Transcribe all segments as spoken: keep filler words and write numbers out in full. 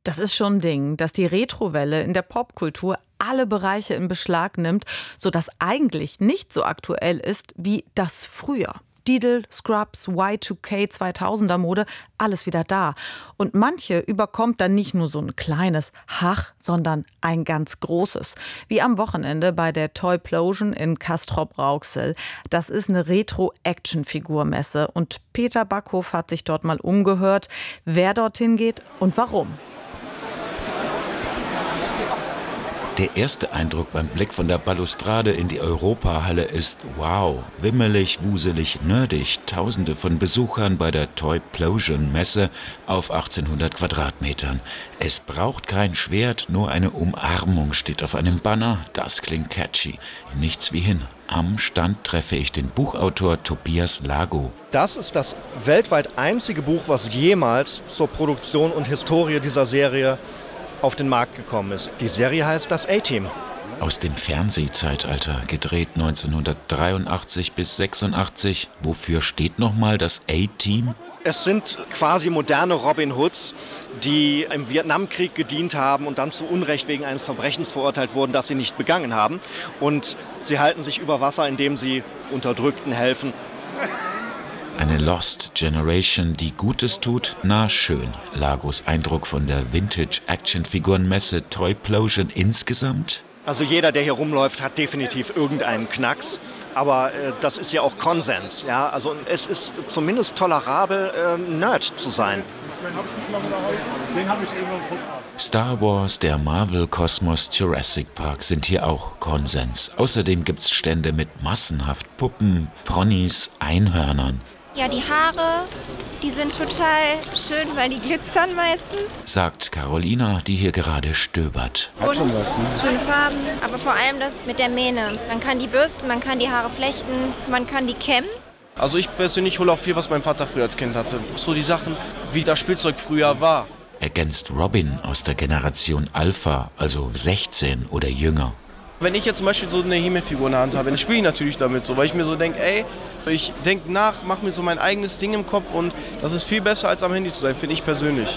Das ist schon ein Ding, dass die Retrowelle in der Popkultur alle Bereiche in Beschlag nimmt, sodass eigentlich nicht so aktuell ist wie das früher. Didel, Scrubs, Y zwei K, zweitausender Mode, alles wieder da. Und manche überkommt dann nicht nur so ein kleines Hach, sondern ein ganz großes. Wie am Wochenende bei der Toyplosion in Castrop-Rauxel. Das ist eine Retro-Action-Figur-Messe und Peter Backhof hat sich dort mal umgehört, wer dorthin geht und warum. Der erste Eindruck beim Blick von der Balustrade in die Europahalle ist wow, wimmelig, wuselig, nerdig. Tausende von Besuchern bei der Toyplosion-Messe auf achtzehnhundert Quadratmetern. Es braucht kein Schwert, nur eine Umarmung steht auf einem Banner. Das klingt catchy. Nichts wie hin. Am Stand treffe ich den Buchautor Tobias Lago. Das ist das weltweit einzige Buch, was jemals zur Produktion und Historie dieser Serie auf den Markt gekommen ist. Die Serie heißt Das A-Team. Aus dem Fernsehzeitalter, gedreht neunzehnhundertdreiundachtzig bis sechsundachtzig. Wofür steht nochmal das A-Team? Es sind quasi moderne Robin Hoods, die im Vietnamkrieg gedient haben und dann zu Unrecht wegen eines Verbrechens verurteilt wurden, das sie nicht begangen haben. Und sie halten sich über Wasser, indem sie Unterdrückten helfen. Eine Lost Generation, die Gutes tut? Na schön. Lagos Eindruck von der Vintage-Action-Figurenmesse Toyplosion insgesamt? Also jeder, der hier rumläuft, hat definitiv irgendeinen Knacks. Aber äh, das ist ja auch Konsens. Ja? Also es ist zumindest tolerabel, äh, Nerd zu sein. Star Wars, der Marvel-Kosmos, Jurassic Park sind hier auch Konsens. Außerdem gibt's Stände mit massenhaft Puppen, Ponys, Einhörnern. Ja, die Haare, die sind total schön, weil die glitzern meistens. Sagt Carolina, die hier gerade stöbert. Und schöne Farben, aber vor allem das mit der Mähne. Man kann die bürsten, man kann die Haare flechten, man kann die kämmen. Also ich persönlich hole auch viel, was mein Vater früher als Kind hatte. So die Sachen, wie das Spielzeug früher war. Ergänzt Robin aus der Generation Alpha, also sechzehn oder jünger. Wenn ich jetzt zum Beispiel so eine He-Man-Figur in der Hand habe, dann spiele ich natürlich damit so, weil ich mir so denke, ey, ich denke nach, mache mir so mein eigenes Ding im Kopf und das ist viel besser als am Handy zu sein, finde ich persönlich.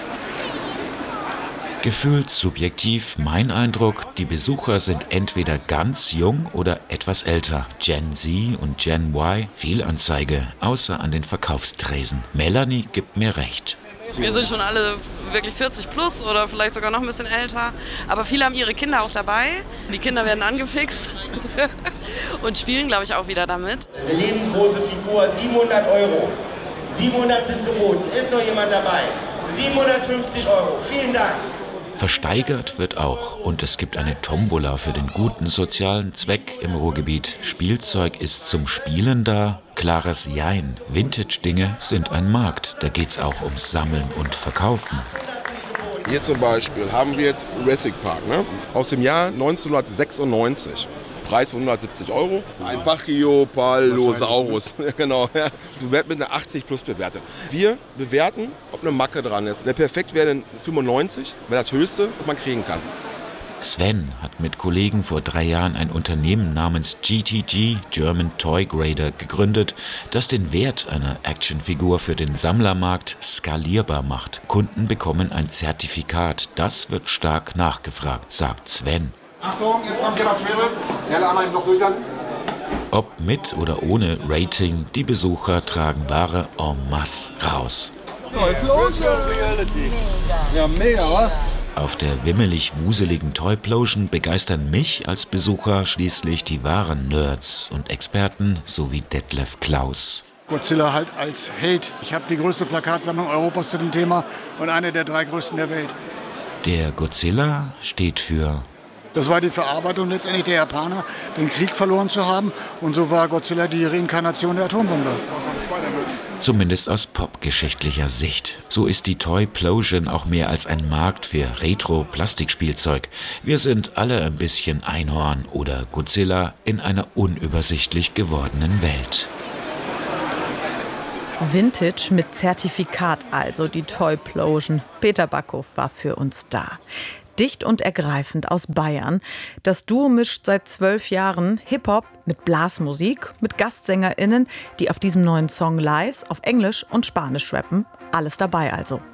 Gefühlt subjektiv mein Eindruck, die Besucher sind entweder ganz jung oder etwas älter. Gen Z und Gen Y, Fehlanzeige, außer an den Verkaufstresen. Melanie gibt mir recht. Wir sind schon alle wirklich vierzig plus oder vielleicht sogar noch ein bisschen älter. Aber viele haben ihre Kinder auch dabei. Die Kinder werden angefixt und spielen, glaube ich, auch wieder damit. Eine lebensgroße Figur, siebenhundert Euro. siebenhundert sind geboten. Ist noch jemand dabei? siebenhundertfünfzig Euro. Vielen Dank. Versteigert wird auch und es gibt eine Tombola für den guten sozialen Zweck im Ruhrgebiet. Spielzeug ist zum Spielen da, klares Jein. Vintage-Dinge sind ein Markt, da geht's auch ums Sammeln und Verkaufen. Hier zum Beispiel haben wir jetzt Jurassic Park, ne? Aus dem Jahr neunzehnhundertsechsundneunzig. Preis von hundertsiebzig Euro. Ein Pachyopalosaurus. Genau. Ja. Du wirst mit einer achtzig plus bewertet. Wir bewerten, ob eine Macke dran ist. Der perfekt wäre ein fünfundneunzig, wäre das höchste, was man kriegen kann. Sven hat mit Kollegen vor drei Jahren ein Unternehmen namens G T G, German Toy Grader, gegründet, das den Wert einer Actionfigur für den Sammlermarkt skalierbar macht. Kunden bekommen ein Zertifikat. Das wird stark nachgefragt, sagt Sven. Achtung, jetzt kommt hier was Schweres. Helle einmal noch durchlassen. Ob mit oder ohne Rating, die Besucher tragen Ware en masse raus. Ja, mega, wa? Auf der wimmelig-wuseligen Toyplosion begeistern mich als Besucher schließlich die wahren Nerds und Experten sowie Detlef Klaus. Godzilla halt als Held. Ich habe die größte Plakatsammlung Europas zu dem Thema und eine der drei größten der Welt. Der Godzilla steht für... Das war die Verarbeitung letztendlich der Japaner, den Krieg verloren zu haben. Und so war Godzilla die Reinkarnation der Atombombe. Zumindest aus popgeschichtlicher Sicht. So ist die Toyplosion auch mehr als ein Markt für Retro-Plastikspielzeug. Wir sind alle ein bisschen Einhorn oder Godzilla in einer unübersichtlich gewordenen Welt. Vintage mit Zertifikat, also die Toyplosion. Peter Backhof war für uns da. Dicht und ergreifend aus Bayern. Das Duo mischt seit zwölf Jahren Hip-Hop mit Blasmusik, mit GastsängerInnen, die auf diesem neuen Song Lies auf Englisch und Spanisch rappen. Alles dabei also.